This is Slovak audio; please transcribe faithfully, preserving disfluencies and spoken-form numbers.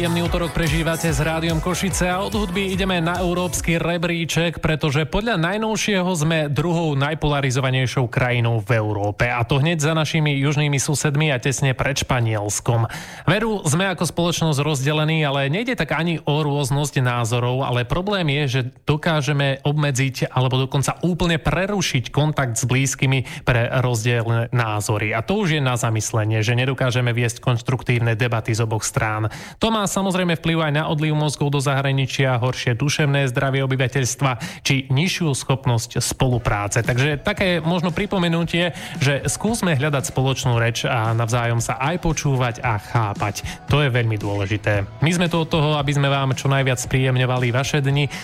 Príjemný útorok prežívate s Rádiom Košice a od hudby ideme na európsky rebríček, pretože podľa najnovšieho sme druhou najpolarizovanejšou krajinou v Európe, a to hneď za našimi južnými susedmi a tesne pred Španielskom. Veru, sme ako spoločnosť rozdelení, ale nejde tak ani o rôznosť názorov, ale problém je, že dokážeme obmedziť alebo dokonca úplne prerušiť kontakt s blízkymi pre rozdielne názory. A to už je na zamyslenie, že nedokážeme viesť konštruktívne debaty z oboch strán. To má samozrejme vplyv aj na odliv mozgov do zahraničia, horšie duševné zdravie obyvateľstva či nižšiu schopnosť spolupráce. Takže také možno pripomenutie, že skúsme hľadať spoločnú reč a navzájom sa aj počúvať a chápať. To je veľmi dôležité. My sme tu od toho, aby sme vám čo najviac spríjemňovali vaše dni.